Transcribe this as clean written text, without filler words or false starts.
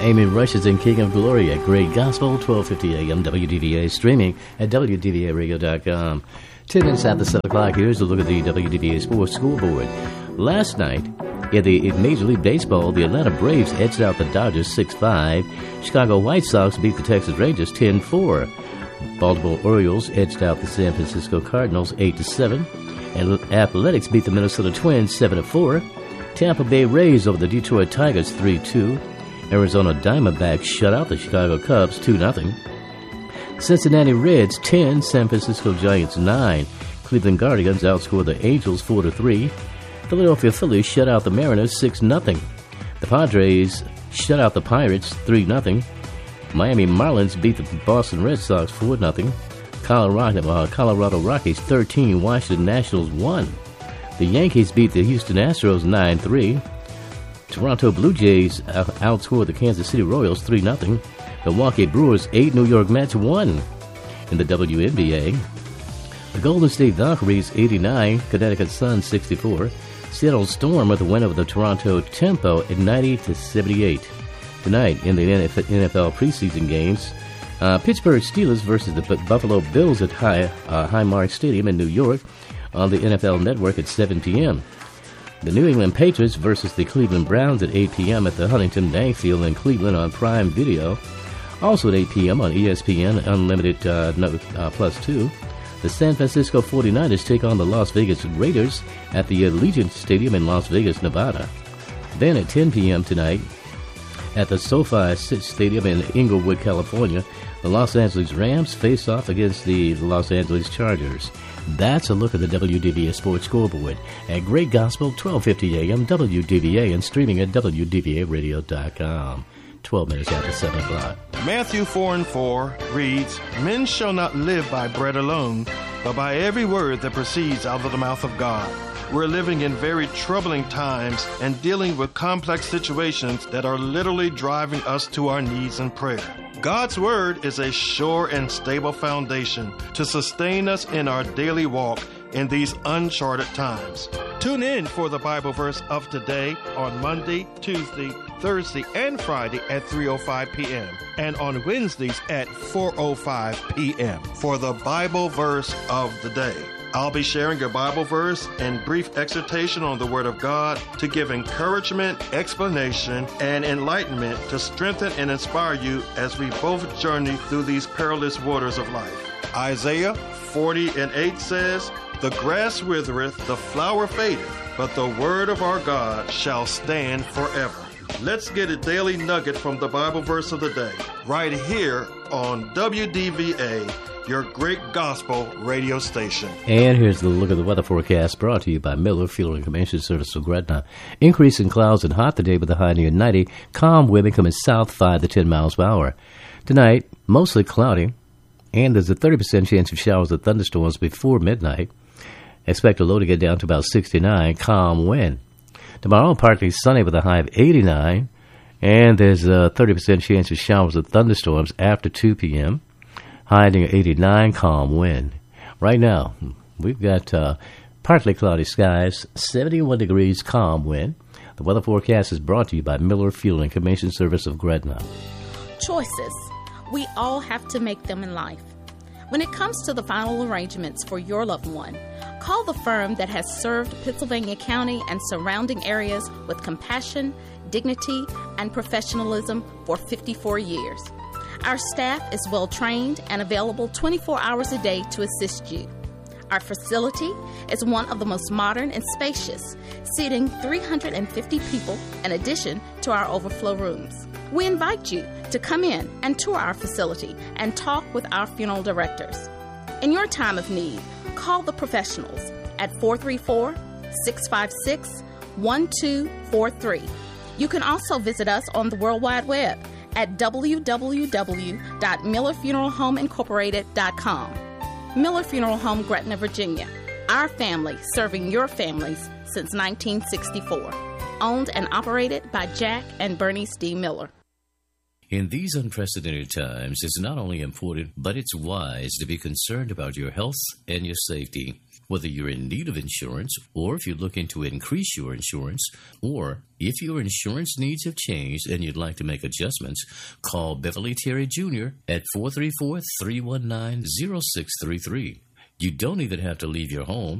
Amy Rush is in King of Glory at Great Gospel, 1250 AM WDVA, streaming at WDVAradio.com. 10 minutes after 7 o'clock, here's a look at the WDVA Sports Scoreboard. Last night, in the Major League Baseball, the Atlanta Braves edged out the Dodgers 6-5. Chicago White Sox beat the Texas Rangers 10-4. Baltimore Orioles edged out the San Francisco Cardinals 8-7. And Athletics beat the Minnesota Twins 7-4. Tampa Bay Rays over the Detroit Tigers 3-2. Arizona Diamondbacks shut out the Chicago Cubs 2-0. Cincinnati Reds 10, San Francisco Giants 9. Cleveland Guardians outscored the Angels 4-3. Philadelphia Phillies shut out the Mariners 6-0. The Padres shut out the Pirates 3-0. Miami Marlins beat the Boston Red Sox 4-0. Colorado Rockies 13, Washington Nationals 1. The Yankees beat the Houston Astros 9-3. Toronto Blue Jays outscored the Kansas City Royals 3-0. Milwaukee Brewers 8, New York Mets 1. In the WNBA, the Golden State Valkyries 89, Connecticut Sun 64. Seattle Storm with a win over the Toronto Tempo at 90-78. Tonight in the NFL preseason games, Pittsburgh Steelers versus the Buffalo Bills at Highmark Stadium in New York on the NFL Network at 7 p.m. The New England Patriots versus the Cleveland Browns at 8 p.m. at the Huntington Bank Field in Cleveland on Prime Video. Also at 8 p.m. on ESPN Unlimited Plus 2. The San Francisco 49ers take on the Las Vegas Raiders at the Allegiant Stadium in Las Vegas, Nevada. Then at 10 p.m. tonight at the SoFi Stadium in Inglewood, California, the Los Angeles Rams face off against the Los Angeles Chargers. That's a look at the WDVA Sports Scoreboard at Great Gospel, 1250 AM, WDVA, and streaming at WDVAradio.com. 12 minutes after 7 o'clock. Matthew 4:4 reads, "Men shall not live by bread alone, but by every word that proceeds out of the mouth of God." We're living in very troubling times and dealing with complex situations that are literally driving us to our knees in prayer. God's Word is a sure and stable foundation to sustain us in our daily walk in these uncharted times. Tune in for the Bible verse of today on Monday, Tuesday, Thursday, and Friday at 3:05 p.m. and on Wednesdays at 4:05 p.m. for the Bible verse of the day. I'll be sharing a Bible verse and brief exhortation on the Word of God to give encouragement, explanation, and enlightenment to strengthen and inspire you as we both journey through these perilous waters of life. Isaiah 40:8 says, "The grass withereth, the flower fadeth, but the word of our God shall stand forever." Let's get a daily nugget from the Bible verse of the day, right here on WDVA, your Great Gospel radio station. And here's the look at the weather forecast brought to you by Miller Fuel and Convention Service of Gretna. Increase in clouds and hot today with a high near 90. Calm wind coming south 5 to 10 miles per hour. Tonight, mostly cloudy, and there's a 30% chance of showers or thunderstorms before midnight. Expect a low to get down to about 69. Calm wind. Tomorrow, partly sunny with a high of 89, and there's a 30% chance of showers or thunderstorms after 2 p.m. High near 89, calm wind. Right now, we've got partly cloudy skies, 71 degrees, calm wind. The weather forecast is brought to you by Miller Fuel and Convention Service of Gretna. Choices. We all have to make them in life. When it comes to the final arrangements for your loved one, call the firm that has served Pittsylvania County and surrounding areas with compassion, dignity, and professionalism for 54 years. Our staff is well trained and available 24 hours a day to assist you. Our facility is one of the most modern and spacious, seating 350 people in addition to our overflow rooms. We invite you to come in and tour our facility and talk with our funeral directors. In your time of need, call the professionals at 434-656-1243. You can also visit us on the World Wide Web at www.millerfuneralhomeincorporated.com. Miller Funeral Home, Gretna, Virginia. Our family serving your families since 1964. Owned and operated by Jack and Bernice D. Miller. In these unprecedented times, it's not only important, but it's wise to be concerned about your health and your safety. Whether you're in need of insurance, or if you're looking to increase your insurance, or if your insurance needs have changed and you'd like to make adjustments, call Beverly Terry Jr. at 434-319-0633. You don't even have to leave your home.